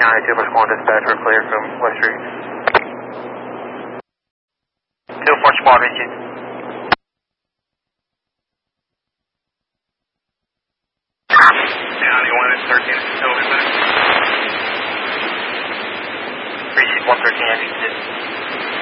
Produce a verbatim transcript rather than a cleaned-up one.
County two plus one dispatch, we're clear from West Street. two four squad reaching. County one is thirteen, still in there. Precinct one thirteen, I need to